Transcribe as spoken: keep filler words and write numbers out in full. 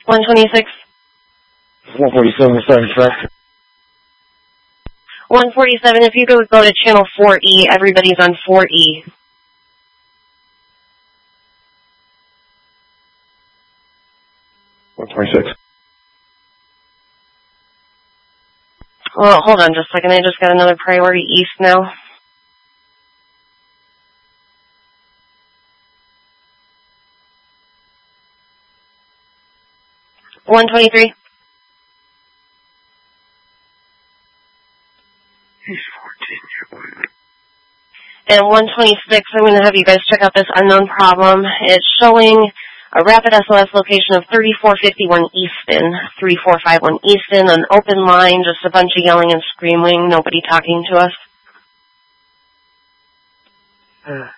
one twenty-six. one forty-seven, starting track. one forty-seven, if you go, go to channel four E, everybody's on four E. one twenty-six. Well, hold on just a second. I just got another priority east now. one twenty-three. And one twenty-six, I'm going to have you guys check out this unknown problem. It's showing a rapid S O S location of thirty-four fifty-one Easton, three four five one Easton, an open line, just a bunch of yelling and screaming, nobody talking to us. Uh.